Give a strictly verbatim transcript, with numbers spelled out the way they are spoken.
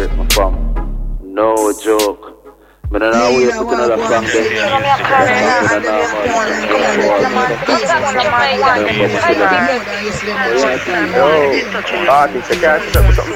straight, my fam. No joke. I don't know where you're putting all the song there. Yo, artist, I can't